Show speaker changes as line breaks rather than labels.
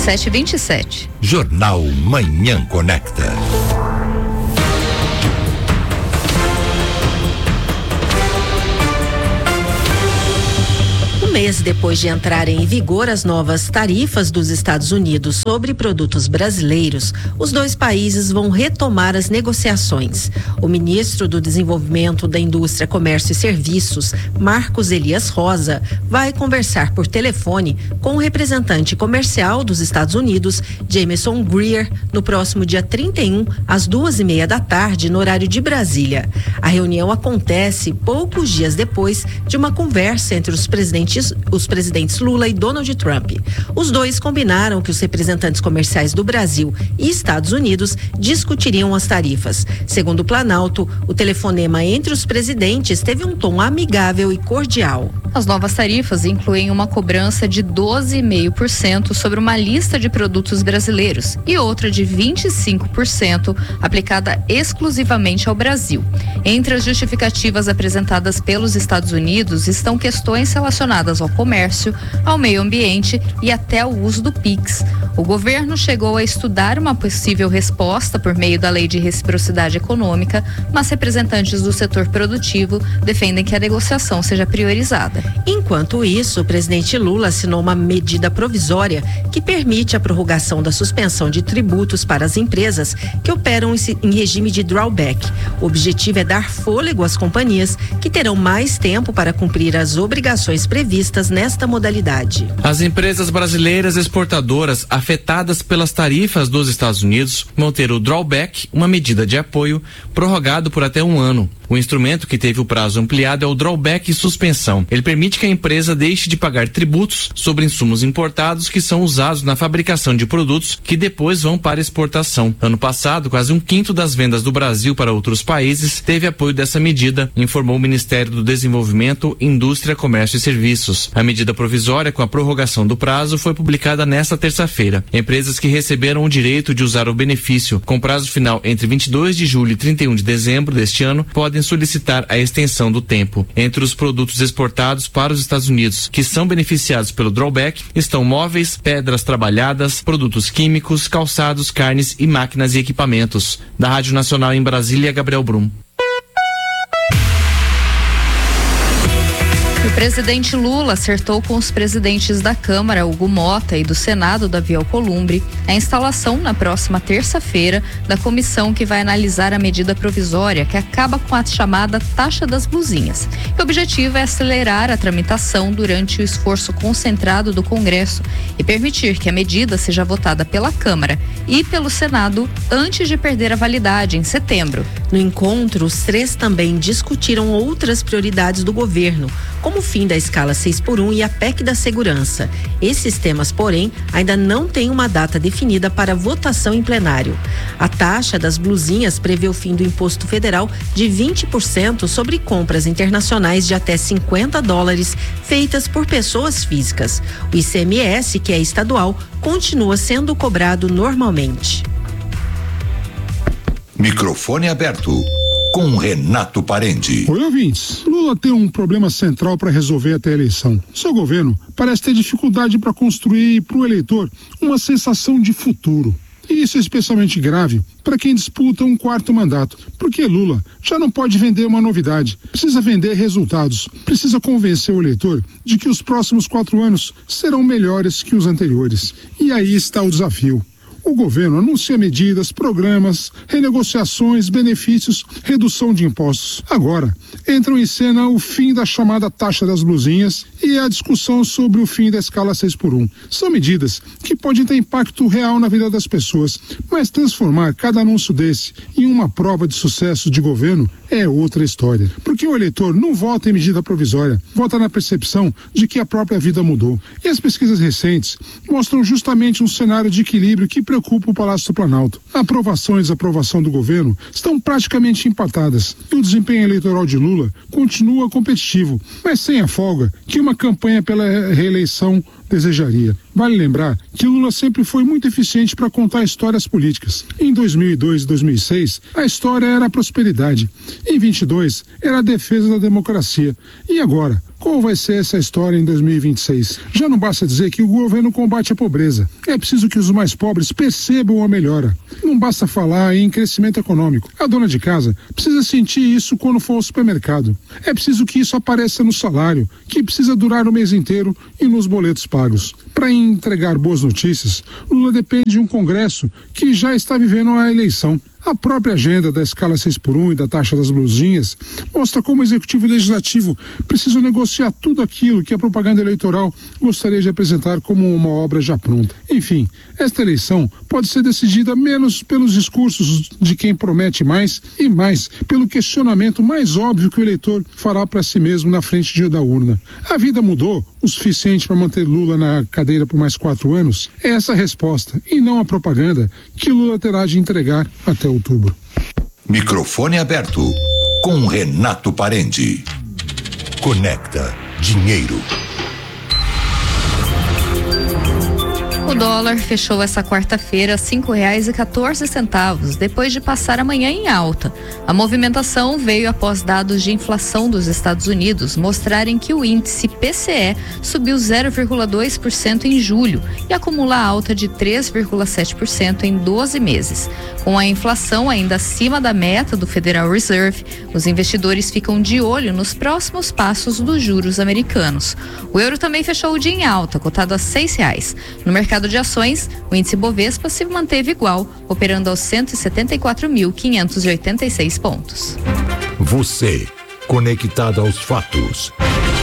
7h27.
Jornal Manhã Conecta.
Um mês depois de entrarem em vigor as novas tarifas dos Estados Unidos sobre produtos brasileiros, os dois países vão retomar as negociações. O ministro do Desenvolvimento da Indústria, Comércio e Serviços, Marcos Elias Rosa, vai conversar por telefone com o representante comercial dos Estados Unidos, Jameson Greer, no próximo dia 31, às 2:30 da tarde, no horário de Brasília. A reunião acontece poucos dias depois de uma conversa entre os presidentes Lula e Donald Trump. Os dois combinaram que os representantes comerciais do Brasil e Estados Unidos discutiriam as tarifas. Segundo o Planalto, o telefonema entre os presidentes teve um tom amigável e cordial.
As novas tarifas incluem uma cobrança de 12,5% sobre uma lista de produtos brasileiros e outra de 25% aplicada exclusivamente ao Brasil. Entre as justificativas apresentadas pelos Estados Unidos estão questões relacionadas ao comércio, ao meio ambiente e até ao uso do PIX. O governo chegou a estudar uma possível resposta por meio da Lei de Reciprocidade Econômica, mas representantes do setor produtivo defendem que a negociação seja priorizada.
Enquanto isso, o presidente Lula assinou uma medida provisória que permite a prorrogação da suspensão de tributos para as empresas que operam em regime de drawback. O objetivo é dar fôlego às companhias que terão mais tempo para cumprir as obrigações previstas nesta modalidade.
As empresas brasileiras exportadoras afetadas pelas tarifas dos Estados Unidos vão ter o drawback, uma medida de apoio, prorrogado por até 1 ano. O instrumento que teve o prazo ampliado é o drawback e suspensão. Ele permite que a empresa deixe de pagar tributos sobre insumos importados que são usados na fabricação de produtos que depois vão para exportação. Ano passado, quase 1/5 das vendas do Brasil para outros países teve apoio dessa medida, informou o Ministério do Desenvolvimento, Indústria, Comércio e Serviços. A medida provisória com a prorrogação do prazo foi publicada nesta terça-feira. Empresas que receberam o direito de usar o benefício com prazo final entre 22 de julho e 31 de dezembro deste ano podem solicitar a extensão do tempo. Entre os produtos exportados para os Estados Unidos que são beneficiados pelo drawback estão móveis, pedras trabalhadas, produtos químicos, calçados, carnes e máquinas e equipamentos. Da Rádio Nacional em Brasília, Gabriel Brum.
O presidente Lula acertou com os presidentes da Câmara, Hugo Mota, e do Senado, Davi Alcolumbre, a instalação na próxima terça-feira da comissão que vai analisar a medida provisória que acaba com a chamada taxa das blusinhas. O objetivo é acelerar a tramitação durante o esforço concentrado do Congresso e permitir que a medida seja votada pela Câmara e pelo Senado antes de perder a validade em setembro.
No encontro, os três também discutiram outras prioridades do governo, como o fim da escala 6x1 e a PEC da segurança. Esses temas, porém, ainda não têm uma data definida para votação em plenário. A taxa das blusinhas prevê o fim do imposto federal de 20% sobre compras internacionais de até $50 feitas por pessoas físicas. O ICMS, que é estadual, continua sendo cobrado normalmente.
Microfone aberto com Renato Parente.
Oi, ouvintes. Lula tem um problema central para resolver até a eleição. Seu governo parece ter dificuldade para construir para o eleitor uma sensação de futuro. E isso é especialmente grave para quem disputa um 4º mandato, porque Lula já não pode vender uma novidade, precisa vender resultados, precisa convencer o eleitor de que os próximos 4 anos serão melhores que os anteriores. E aí está o desafio. O governo anuncia medidas, programas, renegociações, benefícios, redução de impostos. Agora, entram em cena o fim da chamada taxa das blusinhas e a discussão sobre o fim da escala 6x1. São medidas que podem ter impacto real na vida das pessoas, mas transformar cada anúncio desse em uma prova de sucesso de governo é outra história. Porque o eleitor não vota em medida provisória, vota na percepção de que a própria vida mudou. E as pesquisas recentes mostram justamente um cenário de equilíbrio que preocupa o Palácio do Planalto. A aprovação e desaprovação do governo estão praticamente empatadas e o desempenho eleitoral de Lula continua competitivo, mas sem a folga que uma campanha pela reeleição desejaria. Vale lembrar que Lula sempre foi muito eficiente para contar histórias políticas. Em 2002 e 2006, a história era a prosperidade. Em 22, era a defesa da democracia. E agora? Qual vai ser essa história em 2026? Já não basta dizer que o governo combate a pobreza. É preciso que os mais pobres percebam a melhora. Não basta falar em crescimento econômico. A dona de casa precisa sentir isso quando for ao supermercado. É preciso que isso apareça no salário, que precisa durar o mês inteiro e nos boletos pagos. Para entregar boas notícias, Lula depende de um Congresso que já está vivendo a eleição. A própria agenda da escala 6x1 e da taxa das blusinhas mostra como o Executivo e o Legislativo precisam negociar tudo aquilo que a propaganda eleitoral gostaria de apresentar como uma obra já pronta. Enfim, esta eleição pode ser decidida menos pelos discursos de quem promete mais e mais pelo questionamento mais óbvio que o eleitor fará para si mesmo na frente da urna. A vida mudou o suficiente para manter Lula na cadeira por mais 4 anos? É essa a resposta, e não a propaganda que Lula terá de entregar até outubro.
Microfone aberto com Renato Parente. Conecta Dinheiro.
O dólar fechou essa quarta-feira a R$ 5,14, depois de passar a manhã em alta. A movimentação veio após dados de inflação dos Estados Unidos mostrarem que o índice PCE subiu 0,2% em julho e acumula alta de 3,7% em 12 meses. Com a inflação ainda acima da meta do Federal Reserve, os investidores ficam de olho nos próximos passos dos juros americanos. O euro também fechou o dia em alta, cotado a R$ 6. No mercado de ações, o índice Bovespa se manteve igual, operando aos 174.586 pontos.
Você, conectado aos fatos.